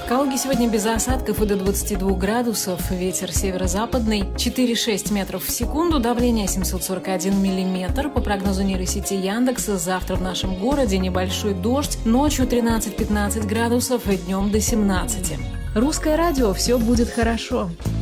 В Калуге сегодня без осадков и до 22 градусов. Ветер северо-западный 4,6 метров в секунду. Давление 741 миллиметр. По прогнозу нейросети Яндекса, завтра в нашем городе небольшой дождь. Ночью 13-15 градусов и днем до 17. Русское радио. Все будет хорошо.